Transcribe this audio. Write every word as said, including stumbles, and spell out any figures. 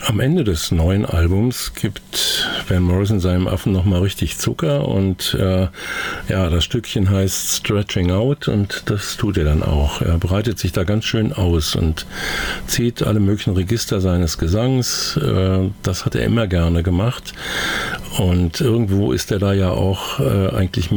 Am Ende des neuen Albums gibt Van Morrison seinem Affen nochmal richtig Zucker und äh, ja, das Stückchen heißt Stretching Out und das tut er dann auch. Er breitet sich da ganz schön aus und zieht alle möglichen Register seines Gesangs. Äh, das hat er immer gerne gemacht und irgendwo ist er da ja auch äh, eigentlich